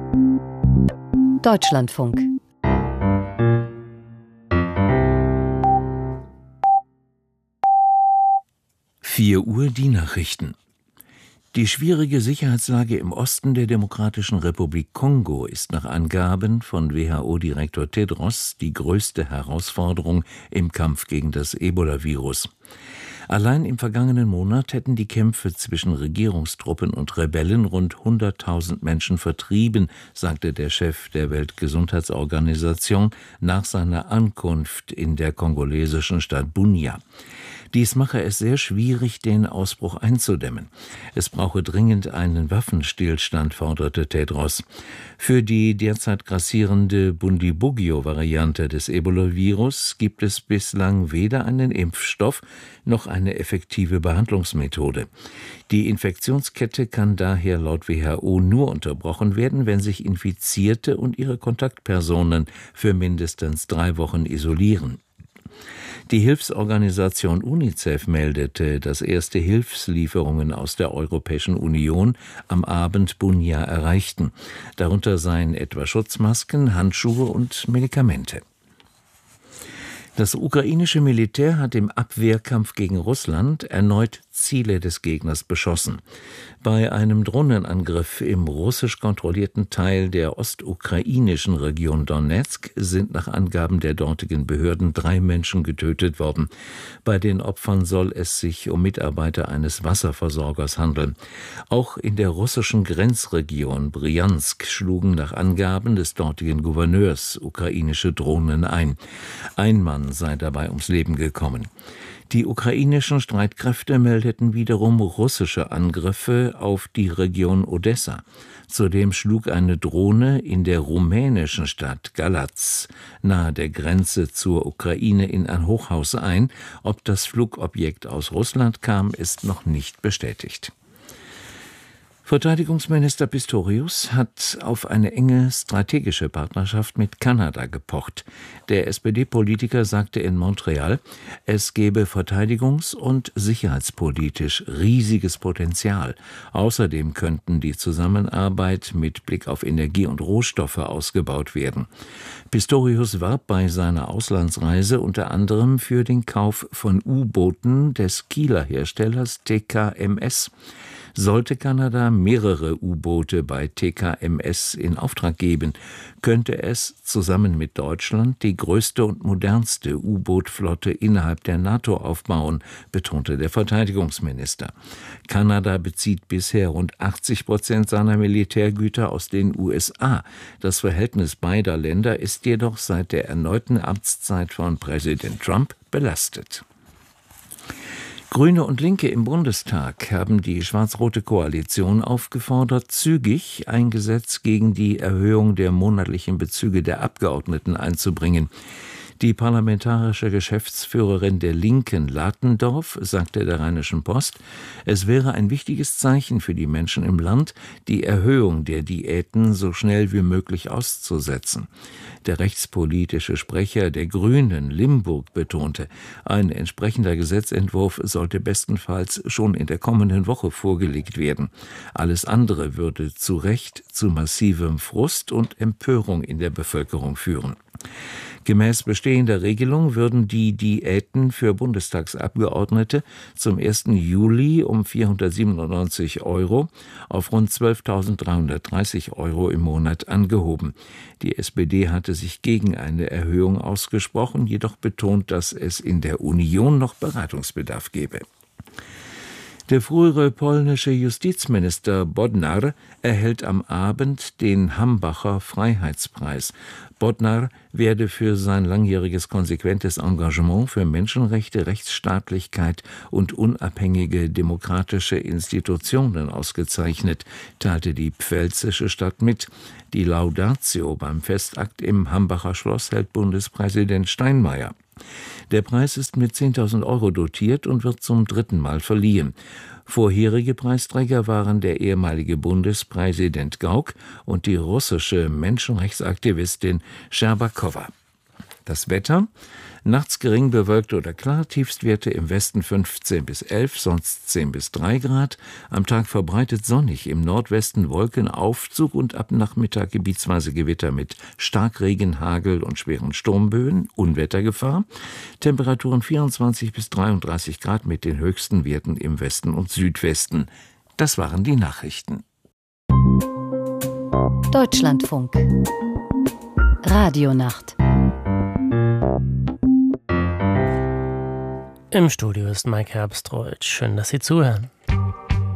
Deutschlandfunk. Uhr die Nachrichten. Die schwierige Sicherheitslage im Osten der Demokratischen Republik Kongo ist nach Angaben von WHO-Direktor Tedros die größte Herausforderung im Kampf gegen das Ebola-Virus. Allein im vergangenen Monat hätten die Kämpfe zwischen Regierungstruppen und Rebellen rund 100.000 Menschen vertrieben, sagte der Chef der Weltgesundheitsorganisation nach seiner Ankunft in der kongolesischen Stadt Bunia. Dies mache es sehr schwierig, den Ausbruch einzudämmen. Es brauche dringend einen Waffenstillstand, forderte Tedros. Für die derzeit grassierende Bundibugyo-Variante des Ebola-Virus gibt es bislang weder einen Impfstoff noch eine effektive Behandlungsmethode. Die Infektionskette kann daher laut WHO nur unterbrochen werden, wenn sich Infizierte und ihre Kontaktpersonen für mindestens 3 Wochen isolieren. Die Hilfsorganisation UNICEF meldete, dass erste Hilfslieferungen aus der Europäischen Union am Abend Bunia erreichten. Darunter seien etwa Schutzmasken, Handschuhe und Medikamente. Das ukrainische Militär hat im Abwehrkampf gegen Russland erneut Ziele des Gegners beschossen. Bei einem Drohnenangriff im russisch kontrollierten Teil der ostukrainischen Region Donezk sind nach Angaben der dortigen Behörden 3 Menschen getötet worden. Bei den Opfern soll es sich um Mitarbeiter eines Wasserversorgers handeln. Auch in der russischen Grenzregion Bryansk schlugen nach Angaben des dortigen Gouverneurs ukrainische Drohnen ein. Ein Mann sei dabei ums Leben gekommen. Die ukrainischen Streitkräfte meldeten wiederum russische Angriffe auf die Region Odessa. Zudem schlug eine Drohne in der rumänischen Stadt Galatz nahe der Grenze zur Ukraine in ein Hochhaus ein. Ob das Flugobjekt aus Russland kam, ist noch nicht bestätigt. Verteidigungsminister Pistorius hat auf eine enge strategische Partnerschaft mit Kanada gepocht. Der SPD-Politiker sagte in Montreal, es gebe verteidigungs- und sicherheitspolitisch riesiges Potenzial. Außerdem könnten die Zusammenarbeit mit Blick auf Energie und Rohstoffe ausgebaut werden. Pistorius warb bei seiner Auslandsreise unter anderem für den Kauf von U-Booten des Kieler Herstellers TKMS. Sollte Kanada mehrere U-Boote bei TKMS in Auftrag geben, könnte es zusammen mit Deutschland die größte und modernste U-Boot-Flotte innerhalb der NATO aufbauen, betonte der Verteidigungsminister. Kanada bezieht bisher rund 80% seiner Militärgüter aus den USA. Das Verhältnis beider Länder ist jedoch seit der erneuten Amtszeit von Präsident Trump belastet. Grüne und Linke im Bundestag haben die schwarz-rote Koalition aufgefordert, zügig ein Gesetz gegen die Erhöhung der monatlichen Bezüge der Abgeordneten einzubringen. Die parlamentarische Geschäftsführerin der Linken, Latendorf, sagte der Rheinischen Post, es wäre ein wichtiges Zeichen für die Menschen im Land, die Erhöhung der Diäten so schnell wie möglich auszusetzen. Der rechtspolitische Sprecher der Grünen, Limburg, betonte, ein entsprechender Gesetzentwurf sollte bestenfalls schon in der kommenden Woche vorgelegt werden. Alles andere würde zu Recht zu massivem Frust und Empörung in der Bevölkerung führen. Gemäß bestehender Regelung würden die Diäten für Bundestagsabgeordnete zum 1. Juli um 497 € auf rund 12.330 € im Monat angehoben. Die SPD hatte sich gegen eine Erhöhung ausgesprochen, jedoch betont, dass es in der Union noch Beratungsbedarf gebe. Der frühere polnische Justizminister Bodnar erhält am Abend den Hambacher Freiheitspreis. Bodnar werde für sein langjähriges konsequentes Engagement für Menschenrechte, Rechtsstaatlichkeit und unabhängige demokratische Institutionen ausgezeichnet, teilte die pfälzische Stadt mit. Die Laudatio beim Festakt im Hambacher Schloss hält Bundespräsident Steinmeier. Der Preis ist mit 10.000 € dotiert und wird zum 3. Mal verliehen. Vorherige Preisträger waren der ehemalige Bundespräsident Gauck und die russische Menschenrechtsaktivistin Scherbakowa. Das Wetter: nachts gering bewölkt oder klar, Tiefstwerte im Westen 15 bis 11, sonst 10 bis 3 Grad. Am Tag verbreitet sonnig, im Nordwesten Wolkenaufzug und ab Nachmittag gebietsweise Gewitter mit Starkregen, Hagel und schweren Sturmböen, Unwettergefahr. Temperaturen 24 bis 33 Grad mit den höchsten Werten im Westen und Südwesten. Das waren die Nachrichten. Deutschlandfunk Radionacht. Im Studio ist Mike Herbstreuth. Schön, dass Sie zuhören.